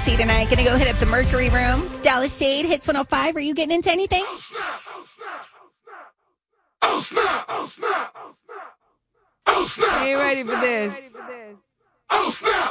Casey tonight. Gonna go hit up the Mercury Room. It's Dallas Shade, Hits 105. Are you getting into anything? Oh, snap. Oh, snap. Oh, snap. Oh, snap. Ain't ready for this. Oh, snap.